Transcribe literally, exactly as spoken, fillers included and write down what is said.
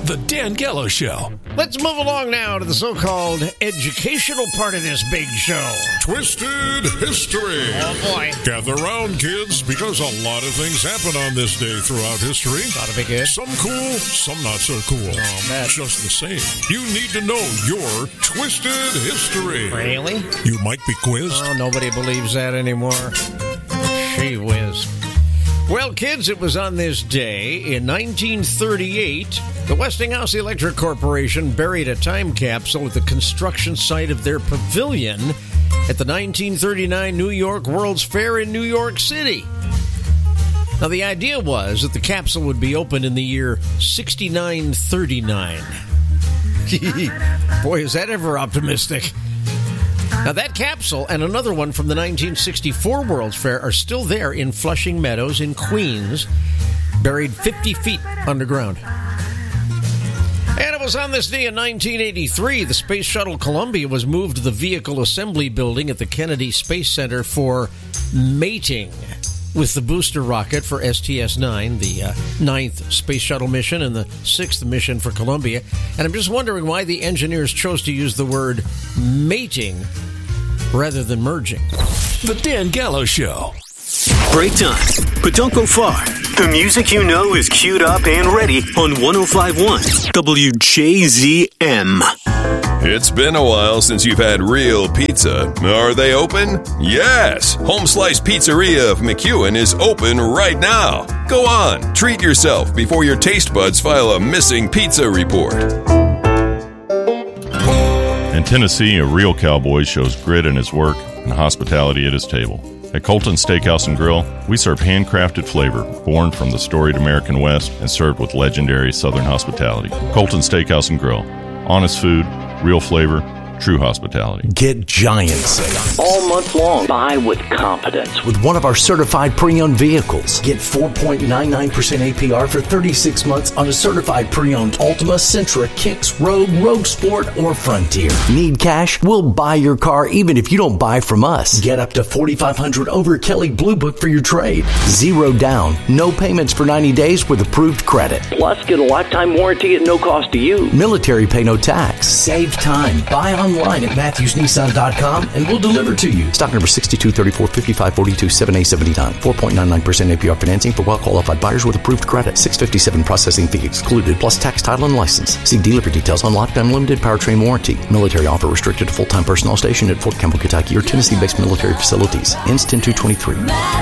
The Dan Gallo Show. Let's move along now to the so-called educational part of this big show. Twisted History. Oh, boy. Gather round, kids, because a lot of things happen on this day throughout history. Thought it'd be good. Some cool, some not so cool. Oh, man. Just the same. You need to know your Twisted History. Really? You might be quizzed. Oh, nobody believes that anymore. Gee whiz. Well, kids, it was on this day in nineteen thirty-eight, the Westinghouse Electric Corporation buried a time capsule at the construction site of their pavilion at the nineteen thirty-nine New York World's Fair in New York City. Now, the idea was that the capsule would be opened in the year sixty-nine thirty-nine. Boy, is that ever optimistic. Now, that capsule and another one from the nineteen sixty-four World's Fair are still there in Flushing Meadows in Queens, buried fifty feet underground. And it was on this day in nineteen eighty-three, the Space Shuttle Columbia was moved to the Vehicle Assembly Building at the Kennedy Space Center for mating with the booster rocket for S T S nine, the uh, ninth Space Shuttle mission and the sixth mission for Columbia. And I'm just wondering why the engineers chose to use the word mating rather than merging. The Dan Gallo Show. Break time, but don't go far. The music you know is queued up and ready on one oh five point one W J Z M. It's been a while since you've had real pizza. Are they open? Yes! Home Slice Pizzeria of McEwen is open right now. Go on, treat yourself before your taste buds file a missing pizza report. In Tennessee, a real cowboy shows grit in his work and hospitality at his table. At Colton Steakhouse and Grill, we serve handcrafted flavor born from the storied American West and served with legendary Southern hospitality. Colton Steakhouse and Grill. Honest food, real flavor, true hospitality. Get giant sales all month long. Buy with confidence with one of our certified pre-owned vehicles. Get four point nine nine percent A P R for thirty-six months on a certified pre-owned Altima, Sentra, Kicks, Rogue, Rogue Sport, or Frontier. Need cash? We'll buy your car even if you don't buy from us. Get up to forty-five hundred dollars over Kelley Blue Book for your trade. Zero down, no payments for ninety days with approved credit. Plus, get a lifetime warranty at no cost to you. Military pay no tax. Save time. Buy online at Matthews Nissan dot com and we'll deliver to you. Stock number sixty-two thirty-four fifty-five forty-two seven A seventy-nine. four point nine nine percent A P R financing for well-qualified buyers with approved credit. six hundred fifty-seven processing fee excluded, plus tax, title, and license. See dealer for details on lifetime limited powertrain warranty. Military offer restricted to full-time personnel stationed at Fort Campbell, Kentucky or Tennessee-based military facilities. Ends ten two twenty-three.